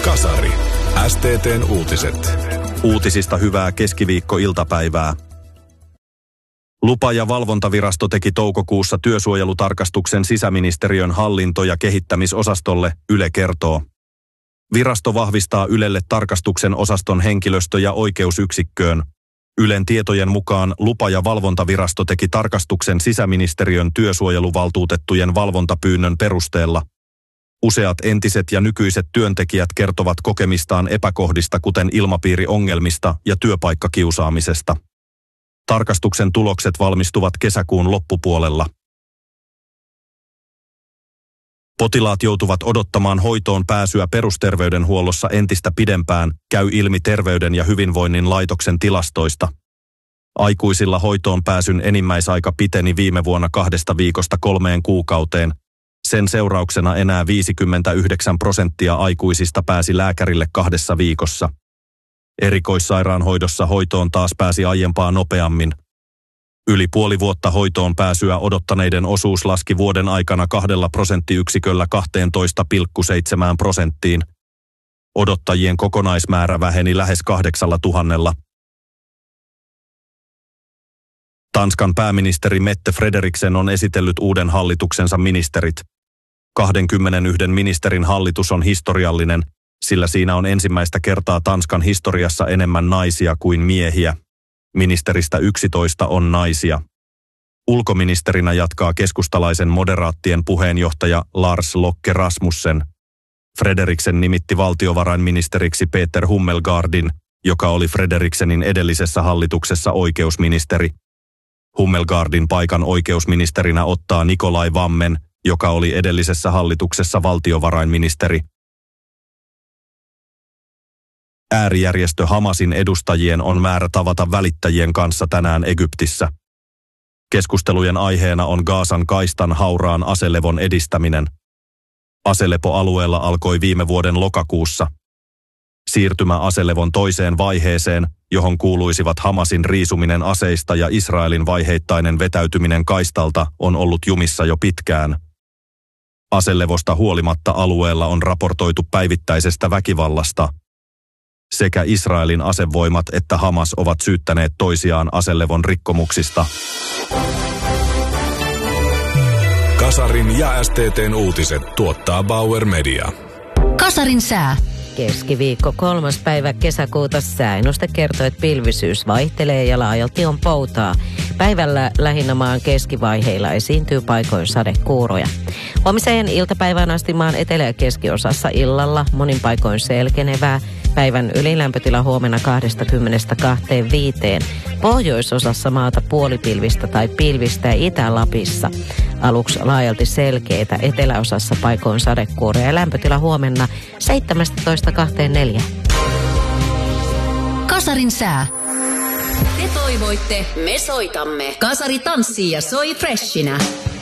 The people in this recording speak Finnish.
Kasari. STT:n uutiset. Uutisista hyvää keskiviikko-iltapäivää. Lupa- ja valvontavirasto teki toukokuussa työsuojelutarkastuksen sisäministeriön hallinto- ja kehittämisosastolle, Yle kertoo. Virasto vahvistaa Ylelle tarkastuksen osaston henkilöstö- ja oikeusyksikköön. Ylen tietojen mukaan lupa- ja valvontavirasto teki tarkastuksen sisäministeriön työsuojeluvaltuutettujen valvontapyynnön perusteella. Useat entiset ja nykyiset työntekijät kertovat kokemistaan epäkohdista, kuten ilmapiiriongelmista ja työpaikkakiusaamisesta. Tarkastuksen tulokset valmistuvat kesäkuun loppupuolella. Potilaat joutuvat odottamaan hoitoon pääsyä perusterveydenhuollossa entistä pidempään, käy ilmi Terveyden ja hyvinvoinnin laitoksen tilastoista. Aikuisilla hoitoon pääsyn enimmäisaika piteni viime vuonna 2 viikosta 3 kuukauteen. Sen seurauksena enää 59% aikuisista pääsi lääkärille 2 viikossa. Erikoissairaanhoidossa hoitoon taas pääsi aiempaa nopeammin. Yli puoli vuotta hoitoon pääsyä odottaneiden osuus laski vuoden aikana 2 prosenttiyksiköllä 12,7%. Odottajien kokonaismäärä väheni lähes 8 000. Tanskan pääministeri Mette Frederiksen on esitellyt uuden hallituksensa ministerit. 21 ministerin hallitus on historiallinen, sillä siinä on ensimmäistä kertaa Tanskan historiassa enemmän naisia kuin miehiä. Ministeristä 11 on naisia. Ulkoministerinä jatkaa keskustalaisen moderaattien puheenjohtaja Lars Løkke Rasmussen. Frederiksen nimitti valtiovarainministeriksi Peter Hummelgaardin, joka oli Frederiksenin edellisessä hallituksessa oikeusministeri. Hummelgaardin paikan oikeusministerinä ottaa Nikolai Vammen, joka oli edellisessä hallituksessa valtiovarainministeri. Äärijärjestö Hamasin edustajien on määrä tavata välittäjien kanssa tänään Egyptissä. Keskustelujen aiheena on Gazan kaistan hauraan aselevon edistäminen. Aselepo-alueella alkoi viime vuoden lokakuussa. Siirtymä aselevon toiseen vaiheeseen, johon kuuluisivat Hamasin riisuminen aseista ja Israelin vaiheittainen vetäytyminen kaistalta, on ollut jumissa jo pitkään. Aselevosta huolimatta alueella on raportoitu päivittäisestä väkivallasta. Sekä Israelin asevoimat että Hamas ovat syyttäneet toisiaan aselevon rikkomuksista. Kasarin ja STT:n uutiset tuottaa Bauer Media. Kasarin sää. Keskiviikko 3. päivä kesäkuuta sääennuste kertoo, että pilvisyys vaihtelee ja laajalti on poutaa. Päivällä lähinnä maan keskivaiheilla esiintyy paikoin sadekuuroja. Huomiseen iltapäivään asti maan etelä- ja keskiosassa illalla monin paikoin selkenevää. Päivän ylilämpötila huomenna 20–25. Pohjoisosassa maata puolipilvistä tai pilvistä ja Itä-Lapissa. Aluksi laajalti selkeitä, eteläosassa paikoin sadekuuroja ja lämpötila huomenna 17–24. Kasarin sää. Te toivoitte, me soitamme. Kasari tanssii ja soi freshinä.